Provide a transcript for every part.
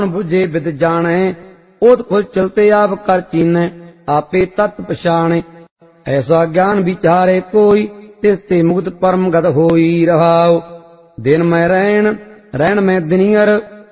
बुझे विद जाने, ओत खुद चलते आप कर चीने, आपे तत् पछाणे। ऐसा ज्ञान विचारे कोई, तिसते मुक्त परम गत होई रहाओ। दिन में रैन में दिनियर,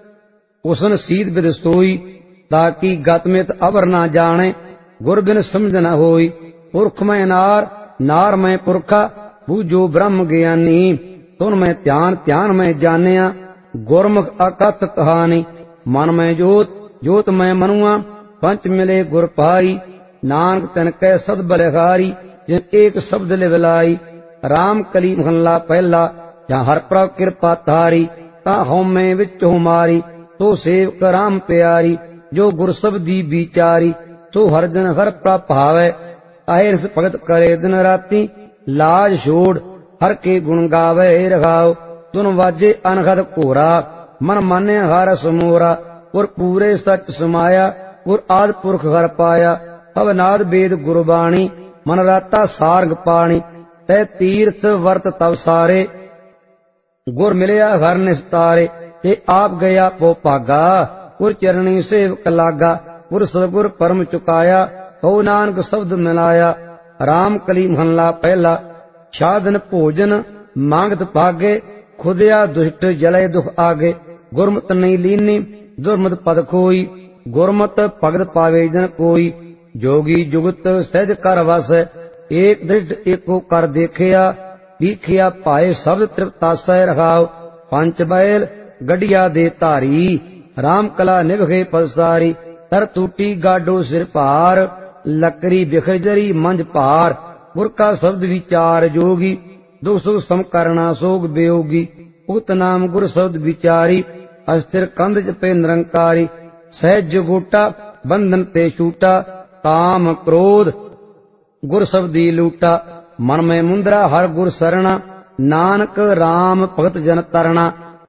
उसन सीत विद सोई, ताकि गत मित अवर ना जाने, गुर बिन समझ न होई। पुरख में नार में पुरखा, बूझो ब्रह्म ज्ञानी, तुन में ध्यान में जानिया, गुरमुख अकथ कहानी। मन में जोत में मनुआ, पंच मिले गुर पाई, नानक तन कै सद बलिहारी, जिन एक शब्द लिवलाई। राम कली महला पहला, जहाँ हर प्रभ कृपा तारी, ता हमें विच हुमारी, तो सेवक राम प्यारी। जो गुर शब्दी विचारी, तो हर दिन हर प्रभ भावै, अहिर्स भगत करे दिन राती, लाज छोड़ हर के गुण गावे रघाओ। तुन वाजे अनहद घोरा, मन माने हर समोरा, और पूरे सच समाया, और आद पुरख हर पाया। अवनाद वेद गुरबाणी, मन राता सारग पाणी, तै तीर्थ वर्त तव सारे, गुर मिलया हर निस्तारे। ते आप गया पो भागा, गुर चरणी सेवक लागा, गुर सतगुर परम चुकाया, हो नानक शब्द मिलाया। राम कली महला पहला, छादन भोजन मांगत भागे, खुदया दुष्ट जलय दुख आगे। गुरमत नहीं लीनी, दुर्मत पद खोई, गुरमत भगत पावे जन कोई। जोगी जुगत सहज कर वस, एक दृष्ट एको कर देखिया, पीखिया पाए शब्द तृप्तासय रखाओ। पंच बैल गढ़िया दे धारी, राम कला निभगे पदसारी। तर टूटी गाडो सिर पार, लकड़ी बिखर जरी मंझ पार। गुर का शब्द विचार जोगी, दुख सुख सम करना सोग वियोगी। उक्त नाम गुर शब्द विचारी, अस्थिर कंध जपे निरंकारी। सहज गोटा बंधन ते छूटा, काम क्रोध गुर शब्दी लूटा। मन में मुंदरा हर गुर सरना, नानक राम भगत जन तरना।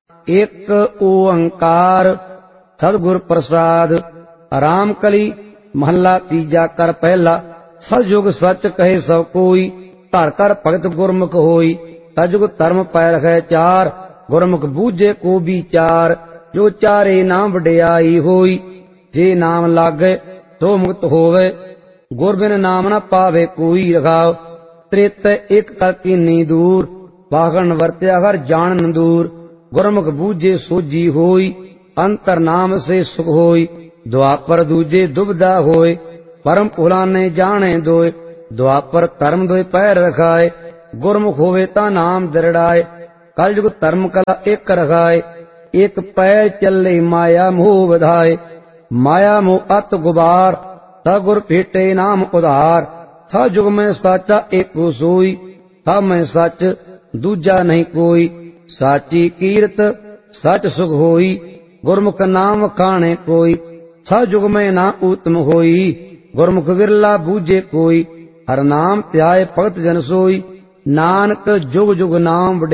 एक ओंकार सदगुर प्रसाद। राम कली महला तीजा कर पहला, सतयुग सच कहे सब कोई, धर कर भगत गुरमुख होई। सतयुग धर्म पै रखै चार, गुरमुख बूझे को विचार। जो चारे नाम वडियाई होई, जे नाम लागे तो मुक्त होवे। गुर बिन नाम न पावे कोई रखाओ। त्रेत एक कर कीनी दूर, पाखंड वर्त्या हर जान दूर। गुरमुख बूझे सोजी होई, अंतर नाम से सुख होई। द्वापर दूजे दुबदा होए, परम पुराने जाने दोए। द्वापर धर्म दोए पैर रखाए, गुरमुख होवे ता नाम दृढ़ाए। कलयुग धर्म कला एक रखाए, एक पैर चले माया मोह बधाए। माया मोह अत गुबार, ता गुर भेटे नाम उधार। था जुग में साचा एक सोई, था मैं सच दूजा नहीं कोई। साची कीरत सच सुख होई, गुरमुख नाम खाने कोई। था जुग में ना उत्तम होई, गुरमुख विरला बूझे कोई। हर नाम त्याय भगत जन सोई, नानक जुग जुग नाम